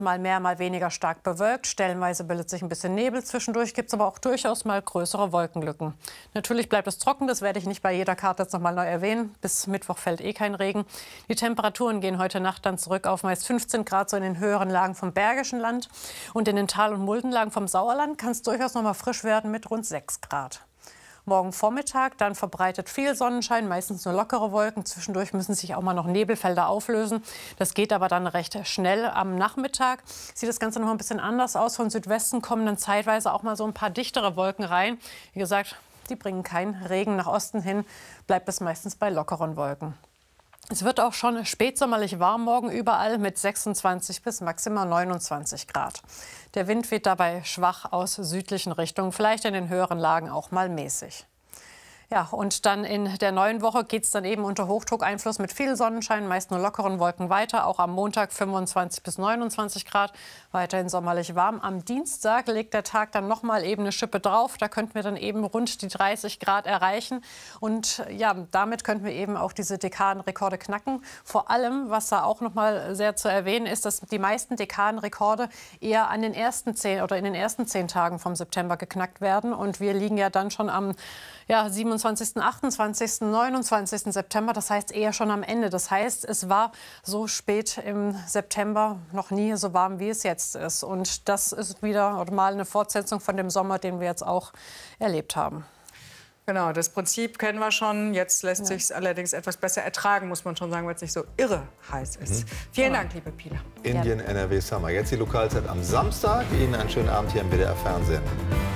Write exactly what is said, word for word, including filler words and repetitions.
Mal mehr, mal weniger stark bewölkt. Stellenweise bildet sich ein bisschen Nebel. Zwischendurch gibt es aber auch durchaus mal größere Wolkenlücken. Natürlich bleibt es trocken, das werde ich nicht bei jeder Karte jetzt noch mal neu erwähnen. Bis Mittwoch fällt eh kein Regen. Die Temperaturen gehen heute Nacht dann zurück auf meist fünfzehn Grad, so in den höheren Lagen vom Bergischen Land. Und in den Tal- und Muldenlagen vom Sauerland kann es durchaus noch mal frisch werden mit rund sechs Grad. Morgen Vormittag dann verbreitet viel Sonnenschein, meistens nur lockere Wolken. Zwischendurch müssen sich auch mal noch Nebelfelder auflösen. Das geht aber dann recht schnell. Am Nachmittag sieht das Ganze noch ein bisschen anders aus. Von Südwesten kommen dann zeitweise auch mal so ein paar dichtere Wolken rein. Wie gesagt, die bringen keinen Regen. Nach Osten hin bleibt es meistens bei lockeren Wolken. Es wird auch schon spätsommerlich warm morgen überall mit sechsundzwanzig bis maximal neunundzwanzig Grad. Der Wind weht dabei schwach aus südlichen Richtungen, vielleicht in den höheren Lagen auch mal mäßig. Ja, und dann in der neuen Woche geht es dann eben unter Hochdruckeinfluss mit viel Sonnenschein, meist nur lockeren Wolken weiter. Auch am Montag fünfundzwanzig bis neunundzwanzig Grad, weiterhin sommerlich warm. Am Dienstag legt der Tag dann noch mal eben eine Schippe drauf. Da könnten wir dann eben rund die dreißig Grad erreichen. Und ja, damit könnten wir eben auch diese Dekadenrekorde knacken. Vor allem, was da auch noch mal sehr zu erwähnen ist, dass die meisten Dekadenrekorde eher an den ersten zehn oder in den ersten zehn Tagen vom September geknackt werden. Und wir liegen ja dann schon am ja, siebenundzwanzigsten, achtundzwanzigsten, neunundzwanzigsten September, das heißt eher schon am Ende. Das heißt, es war so spät im September noch nie so warm, wie es jetzt ist. Und das ist wieder mal eine Fortsetzung von dem Sommer, den wir jetzt auch erlebt haben. Genau, das Prinzip kennen wir schon. Jetzt lässt ja. sich es allerdings etwas besser ertragen, muss man schon sagen, weil es nicht so irre heiß ist. Mhm. Vielen Dank, liebe Pina. Indien, N R W Summer. Jetzt die Lokalzeit am Samstag. Ihnen einen schönen Abend hier im W D R Fernsehen.